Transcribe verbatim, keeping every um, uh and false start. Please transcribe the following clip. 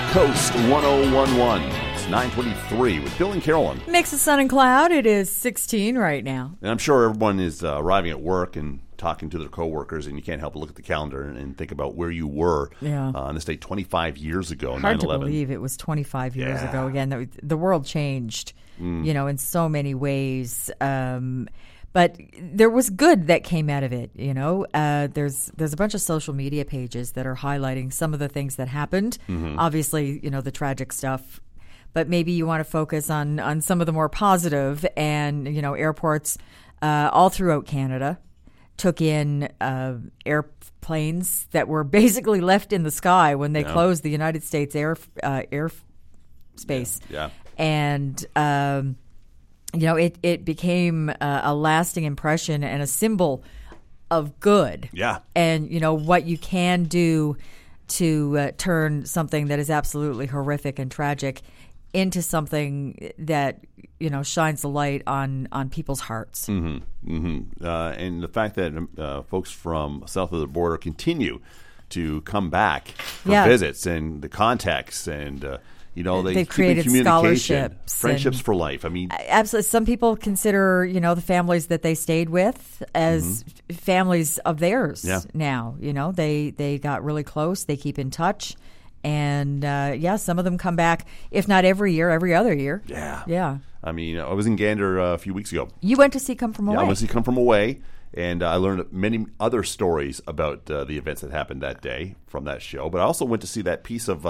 Coast one oh one point one. It's nine twenty-three with Bill and Carolyn. Mix of sun and cloud. It is sixteen right now. And I'm sure everyone is uh, arriving at work and talking to their coworkers, and you can't help but look at the calendar and, and think about where you were yeah. uh, on this day twenty-five years ago, Hard nine to eleven. believe it was twenty-five years Yeah. ago. Again, the, the world changed, Mm. you know, in so many ways. Um, but there was good that came out of it, you know. Uh, there's there's a bunch of social media pages that are highlighting some of the things that happened. Mm-hmm. Obviously, you know, the tragic stuff. But maybe you want to focus on, on some of the more positive, and, you know, airports uh, all throughout Canada took in uh, airplanes that were basically left in the sky when they Yeah. closed the United States air uh, air space. Yeah. And, um, you know, it, it became uh, a lasting impression and a symbol of good. Yeah. And, you know, what you can do to uh, turn something that is absolutely horrific and tragic into something that, you know, shines the light on, on people's hearts. Mm-hmm. Mm-hmm. Uh, and the fact that uh, folks from south of the border continue to come back for Yeah. visits, and the contacts, and uh, you know, they They've keep in created communication, scholarships friendships and- for life. I mean, Absolutely. Some people consider, you know, the families that they stayed with as f- families of theirs Yeah. now. You know, they, they got really close. They keep in touch. And, uh, yeah, some of them come back, if not every year, every other year. yeah, Yeah. I mean, I was in Gander uh, a few weeks ago. You went to see Come From Away. Yeah, I went to see Come From Away, and uh, I learned many other stories about uh, the events that happened that day from that show. But I also went to see that piece of